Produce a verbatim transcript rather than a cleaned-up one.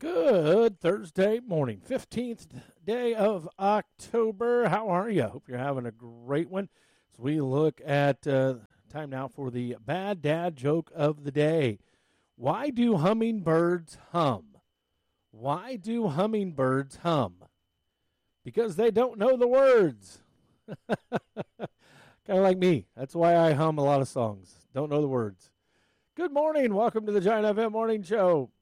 Good Thursday morning, fifteenth day of October. How are you? Hope you're having a great one. As we look at uh, time now for the bad dad joke of the day. Why do hummingbirds hum? Why do hummingbirds hum? Because they don't know the words. Kind of like me. That's why I hum a lot of songs. Don't know the words. Good morning. Welcome to the Giant F M Morning Show.